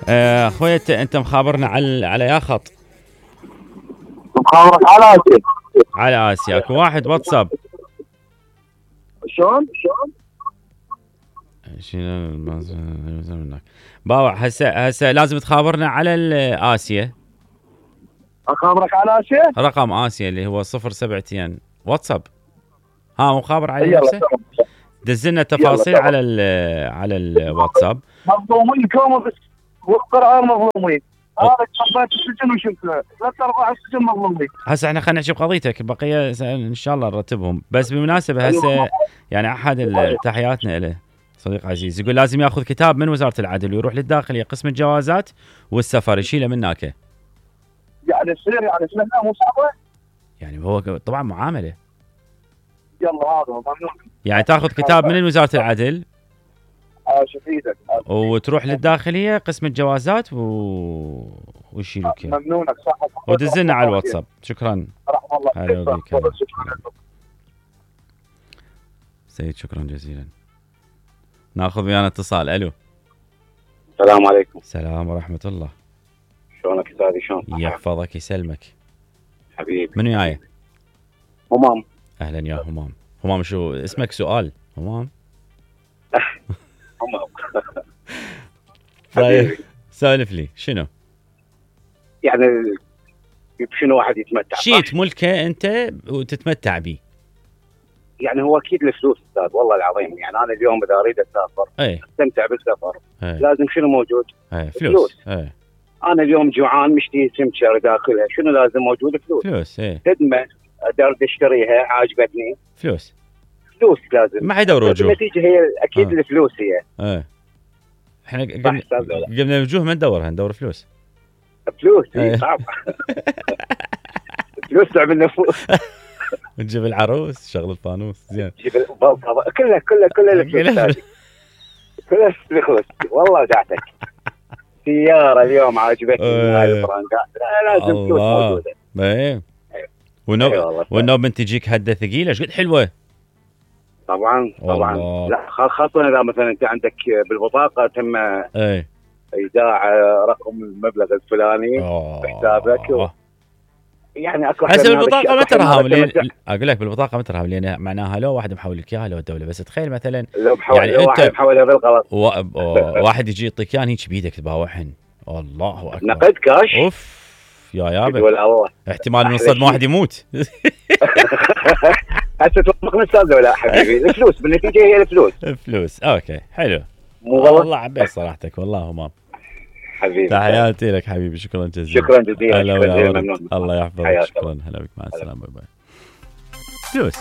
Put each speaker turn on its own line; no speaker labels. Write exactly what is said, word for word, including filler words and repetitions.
آه، اخوي انت انت مخابرنا على على يا خط؟
مخابرك على اسيا.
على اسيا. اكو واحد واتساب.
شلون؟ شلون؟
شنو باوع؟ هسه هسه لازم تخابرنا على اسيا.
اخابرك على اسيا؟
رقم اسيا اللي هو صفر سبعة اثنين واتساب. ها مخابر عليه
يلا
نفسه؟
تمام.
دزلنا التفاصيل
يلا
على ال على الواتساب.
مظلومين كوم بس والقرار مظلومين. هذا تربيت السجن وشفته ثلاث ارباع السجن مظلومين.
هسه احنا خلينا نحكي بقضيتك، بقيه ان شاء الله نرتبهم. بس بالمناسبه هسه يعني احد ال- تحياتنا له صديق عزيز يقول لازم ياخذ كتاب من وزاره العدل ويروح للداخليه قسم الجوازات والسفر يشيله من هناك.
يعني تصير يعني سنه مو صعبه.
يعني هو طبعا معامله.
يلا هذا ممنون.
يعني تاخذ كتاب من وزاره العدل
عاش في ايدك
وتروح للداخليه قسم الجوازات و... ويشيلوك إياه.
ممنونك صح.
ودزلنا على الواتساب. شكرا.
رحم الله.
هلا بك.
تفضل، شكراً.
سيد شكرا جزيلا. ناخذ ويانا اتصال. الو.
السلام عليكم.
السلام ورحمه الله.
شلونك استاذي؟ شلون؟
يحفظك يسلمك.
حبيبي.
من وياي؟
همام.
اهلا يا همام. همام شو اسمك؟ سؤال همام.
همام.
طيب سولف لي شنو؟
يعني شنو واحد يتمتع؟
شيت ملكه انت وتتمتع به.
يعني هو اكيد الفلوس استاذ والله العظيم. يعني انا اليوم اذا اريد اسافر
اي
استمتع بالسفر
اي
لازم شنو موجود؟
اي فلوس.
فلوس.
اي
انا اليوم جوعان مشتهي سمكه داخلها شنو لازم موجود؟ فلوس.
فلوس. اي
خدمه ادرد اشتريها عاجبتني
فلوس.
فلوس لازم.
ما حيدور وجوه.
النتيجه هي اكيد
آه.
الفلوس هي.
اي احنا
صح
قبل
أستاذ ولا؟
قبل وجوه ما ندورها، ندور فلوس.
فلوس
إيه.
هي صعب. فلوس تعب النفوس.
تجيب العروس شغل الفانوس زين.
جيب البلطة كلها كلها كلها الفلوس. كلها الفلوس والله ودعتك. سيارة اليوم عاجبتني
إيه.
هاي البراندات لا لازم فلوس
الله.
موجودة.
ايه
أيوة.
والنوب
أيوة والله.
والنوب من تجيك هده ثقيله ايش قد حلوه.
طبعا طبعا
والله.
لا خاصة إذا مثلا أنت عندك بالبطاقة تم
ايه
إيداع رقم المبلغ الفلاني بحسابك و... يعني اكو
هسه بالبطاقه ما ترهاهم لين اقول لك بالبطاقه ما ترهاهم لين معناها لو واحد محول لك اياها لو الدوله. بس تخيل مثلا
لو محول
يعني
لو
انت
واحد محولها بالغلط
و... واحد يجي يعطيك اياها هيك بيدك تباوعهن. الله اكبر.
نقد كاش
اوف يا يابا
ولا الله
احتمال من الصدمه واحد يموت.
هسه توافقنا استاذ ولا حبيبي؟ الفلوس بالنتيجه هي الفلوس.
فلوس اوكي حلو.
مو غلط.
والله عبيت صراحتك والله همام.
حبيبي
تحياتي لك حبيبي. شكرا جزيلا.
شكرا جزيلا.
الله يحفظك. شكرا. هلا بك. مع السلامه. باي باي. فلوس.